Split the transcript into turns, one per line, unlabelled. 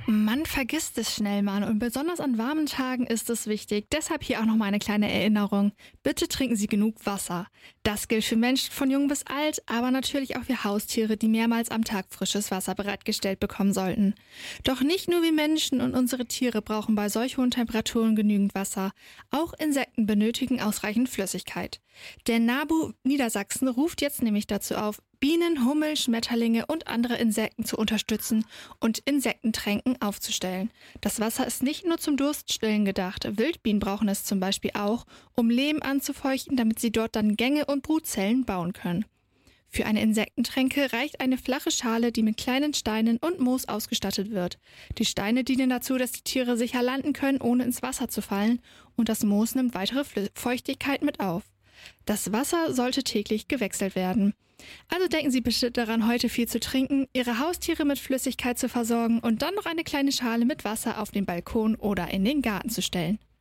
Man vergisst es schnell mal und besonders an warmen Tagen ist es wichtig. Deshalb hier auch noch mal eine kleine Erinnerung. Bitte trinken Sie genug Wasser. Das gilt für Menschen von jung bis alt, aber natürlich auch für Haustiere, die mehrmals am Tag frisches Wasser bereitgestellt bekommen sollten. Doch nicht nur wir Menschen und unsere Tiere brauchen bei solch hohen Temperaturen genügend Wasser. Auch Insekten benötigen ausreichend Flüssigkeit. Der NABU Niedersachsen ruft jetzt nämlich dazu auf, Bienen, Hummeln, Schmetterlinge und andere Insekten zu unterstützen und Insektentränken aufzustellen. Das Wasser ist nicht nur zum Durststillen gedacht. Wildbienen brauchen es zum Beispiel auch, um Lehm anzufeuchten, damit sie dort dann Gänge und Brutzellen bauen können. Für eine Insektentränke reicht eine flache Schale, die mit kleinen Steinen und Moos ausgestattet wird. Die Steine dienen dazu, dass die Tiere sicher landen können, ohne ins Wasser zu fallen, und das Moos nimmt weitere Feuchtigkeit mit auf. Das Wasser sollte täglich gewechselt werden. Also denken Sie bitte daran, heute viel zu trinken, Ihre Haustiere mit Flüssigkeit zu versorgen und dann noch eine kleine Schale mit Wasser auf den Balkon oder in den Garten zu stellen.